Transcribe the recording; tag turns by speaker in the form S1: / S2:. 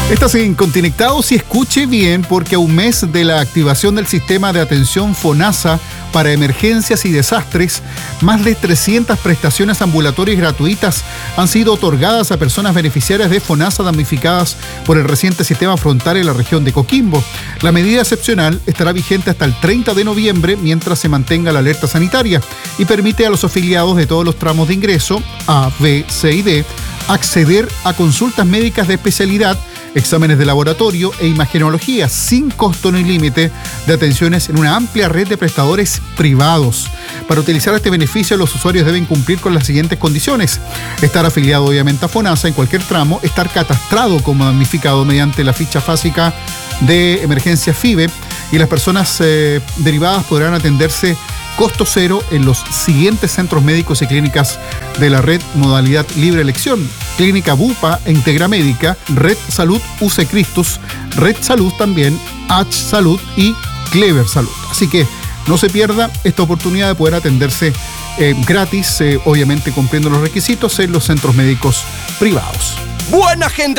S1: Estás en Conectados y escuche bien, porque a un mes de la activación del sistema de atención FONASA para emergencias y desastres, más de 300 prestaciones ambulatorias gratuitas han sido otorgadas a personas beneficiarias de FONASA damnificadas por el reciente sistema frontal en la región de Coquimbo. La medida excepcional estará vigente hasta el 30 de noviembre mientras se mantenga la alerta sanitaria y permite a los afiliados de todos los tramos de ingreso, A, B, C y D, acceder a consultas médicas de especialidad, exámenes de laboratorio e imagenología sin costo ni límite de atenciones en una amplia red de prestadores privados. Para utilizar este beneficio, los usuarios deben cumplir con las siguientes condiciones: estar afiliado obviamente a FONASA en cualquier tramo, estar catastrado como damnificado mediante la ficha básica de emergencia FIBE, y las personas derivadas podrán atenderse costo cero en los siguientes centros médicos y clínicas de la red modalidad libre elección: Clínica Bupa e Integra Médica, Red Salud UC Cristus, Red Salud también, H Salud y Clever Salud. Así que no se pierda esta oportunidad de poder atenderse gratis, obviamente cumpliendo los requisitos en los centros médicos privados.
S2: Buena agenda.